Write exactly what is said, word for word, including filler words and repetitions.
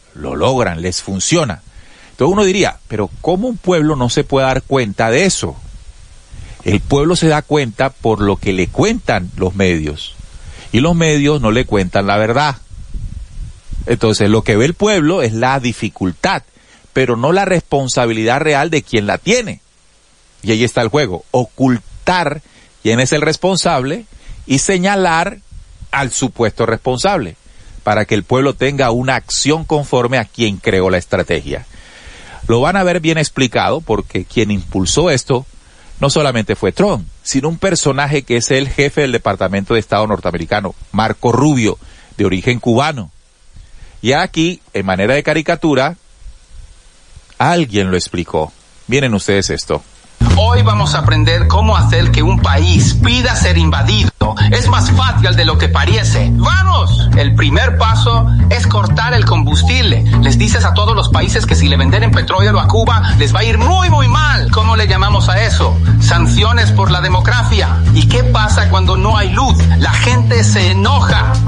lo logran, les funciona. Entonces uno diría, pero ¿cómo un pueblo no se puede dar cuenta de eso? El pueblo se da cuenta por lo que le cuentan los medios, y los medios no le cuentan la verdad. Entonces lo que ve el pueblo es la dificultad, pero no la responsabilidad real de quien la tiene. Y ahí está el juego, ocultar quién es el responsable y señalar al supuesto responsable, para que el pueblo tenga una acción conforme a quien creó la estrategia. Lo van a ver bien explicado, porque quien impulsó esto no solamente fue Trump, sino un personaje que es el jefe del Departamento de Estado norteamericano, Marco Rubio, de origen cubano. Y aquí, en manera de caricatura, alguien lo explicó. Miren ustedes esto. Hoy vamos a aprender cómo hacer que un país pida ser invadido. Es más fácil de lo que parece. ¡Vamos! El primer paso es cortar el combustible. Les dices a todos los países que si le venden petróleo a Cuba, les va a ir muy, muy mal. ¿Cómo le llamamos a eso? Sanciones por la democracia. ¿Y qué